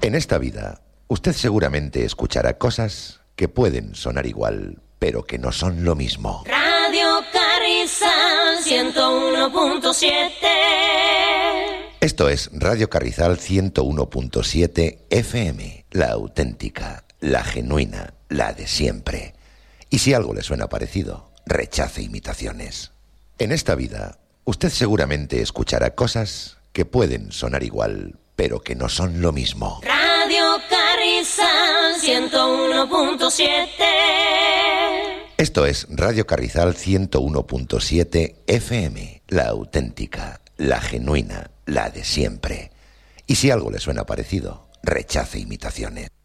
En esta vida, usted seguramente escuchará cosas que pueden sonar igual, pero que no son lo mismo. Radio Carrizal 101.7. Esto es Radio Carrizal 101.7 FM, la auténtica, la genuina, la de siempre. Y si algo le suena parecido, rechace imitaciones. En esta vida, usted seguramente escuchará cosas que pueden sonar igual, pero que no son lo mismo. Radio Carrizal 101.7. Esto es Radio Carrizal 101.7 FM, la auténtica, la genuina, la de siempre. Y si algo le suena parecido, rechace imitaciones.